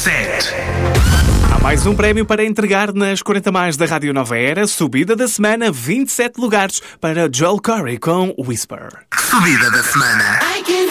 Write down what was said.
27. Há mais um prémio para entregar nas 40 mais da Rádio Nova Era. Subida da semana, 27 lugares para Joel Corry com Whisper. Subida da semana.